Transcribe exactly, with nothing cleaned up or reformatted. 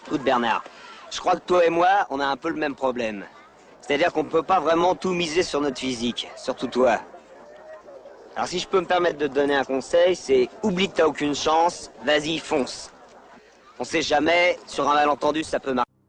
Écoute Bernard, je crois que toi et moi, on a un peu le même problème. C'est-à-dire qu'on peut pas vraiment tout miser sur notre physique, surtout toi. Alors si je peux me permettre de te donner un conseil, c'est oublie que t'as aucune chance, vas-y fonce. On sait jamais, sur un malentendu ça peut marcher.